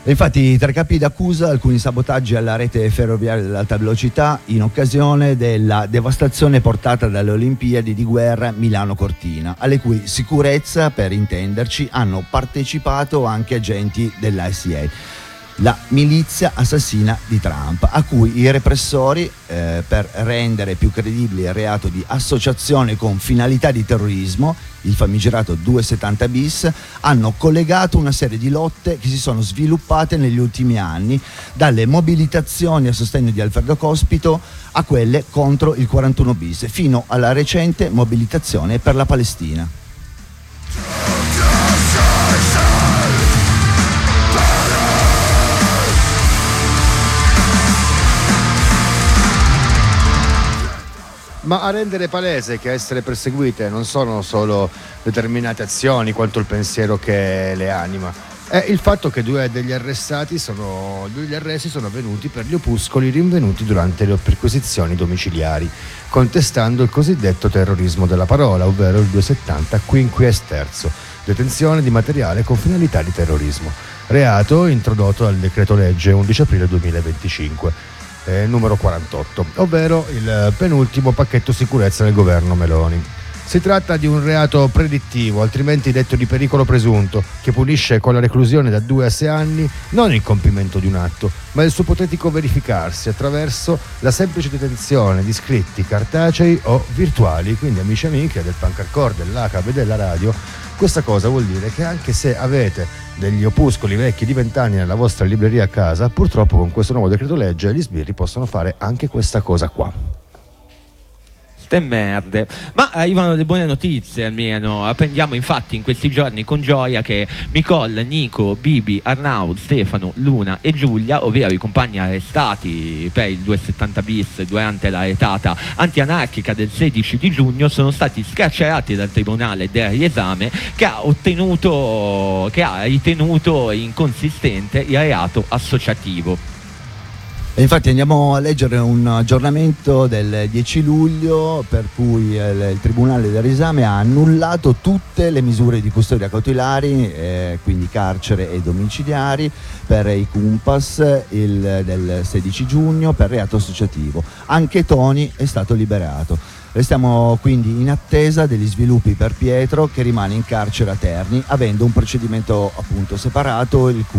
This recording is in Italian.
Infatti i tre capi d'accusa alcuni sabotaggi alla rete ferroviaria dell'alta velocità in occasione della devastazione portata dalle Olimpiadi di guerra Milano-Cortina, alle cui sicurezza, per intenderci, hanno partecipato anche agenti dell'ICA, la milizia assassina di Trump, a cui i repressori, per rendere più credibile il reato di associazione con finalità di terrorismo, il famigerato 270 bis, hanno collegato una serie di lotte che si sono sviluppate negli ultimi anni, dalle mobilitazioni a sostegno di Alfredo Cospito a quelle contro il 41 bis, fino alla recente mobilitazione per la Palestina. Ma a rendere palese che a essere perseguite non sono solo determinate azioni quanto il pensiero che le anima, è il fatto che due degli arresti sono avvenuti per gli opuscoli rinvenuti durante le perquisizioni domiciliari, contestando il cosiddetto terrorismo della parola, ovvero il 270 quinquies terzo, detenzione di materiale con finalità di terrorismo, reato introdotto dal decreto legge 11 aprile 2025. Numero 48, ovvero il penultimo pacchetto sicurezza del governo Meloni. Si tratta di un reato predittivo, altrimenti detto di pericolo presunto, che punisce con la reclusione da 2 a 6 anni non il compimento di un atto, ma il suo ipotetico verificarsi attraverso la semplice detenzione di scritti cartacei o virtuali. Quindi, amici e amiche del Punk Hardcore, dell'ACAB e della radio, questa cosa vuol dire che anche se avete degli opuscoli vecchi di 20 anni nella vostra libreria a casa, purtroppo con questo nuovo decreto legge gli sbirri possono fare anche questa cosa qua. Ste merde. Ma arrivano le buone notizie almeno. Apprendiamo infatti in questi giorni con gioia che Nicole, Nico, Bibi, Arnaud, Stefano, Luna e Giulia, ovvero i compagni arrestati per il 270 bis durante la retata antianarchica del 16 di giugno, sono stati scarcerati dal tribunale del riesame che ha ritenuto inconsistente il reato associativo. E infatti andiamo a leggere un aggiornamento del 10 luglio per cui il Tribunale del Riesame ha annullato tutte le misure di custodia cautelari, quindi carcere e domiciliari, per i Cumpas del 16 giugno per reato associativo. Anche Toni è stato liberato. Restiamo quindi in attesa degli sviluppi per Pietro, che rimane in carcere a Terni, avendo un procedimento appunto separato, il cui